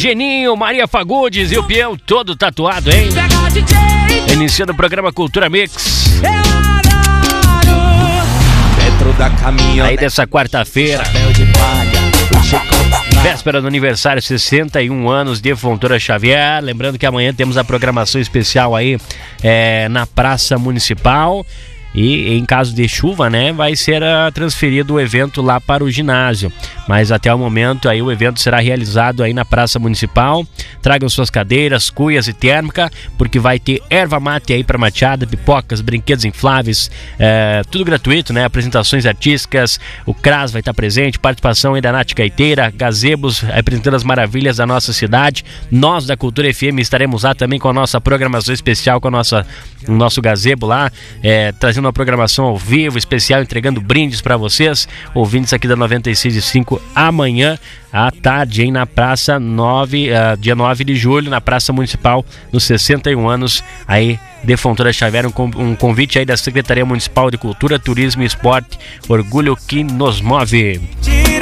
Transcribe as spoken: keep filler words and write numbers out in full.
Geninho, Maria Fagundes e o peão todo tatuado, hein? Iniciando o programa Cultura Mix. Da aí dessa quarta-feira, véspera do aniversário, sessenta e um anos de Fontoura Xavier. Lembrando que amanhã temos a programação especial aí é, na Praça Municipal. E em caso de chuva, né, vai ser uh, transferido o evento lá para o ginásio. Mas até o momento aí o evento será realizado aí na Praça Municipal. Tragam suas cadeiras, cuias e térmica, porque vai ter erva mate aí para mateada, pipocas, brinquedos infláveis, é, tudo gratuito, né? Apresentações artísticas, o C R A S vai estar presente, participação aí da Nath Caeteira, gazebos representando as maravilhas da nossa cidade. Nós da Cultura F M estaremos lá também com a nossa programação especial, com a nossa, o nosso gazebo lá, é, trazendo uma programação ao vivo, especial, entregando brindes para vocês, ouvintes aqui da noventa e seis ponto cinco, amanhã à tarde, hein, na Praça nove, uh, dia nove de julho, na Praça Municipal, nos sessenta e um anos aí de Fontoura Xavier, um, um convite aí da Secretaria Municipal de Cultura, Turismo e Esporte, orgulho que nos move.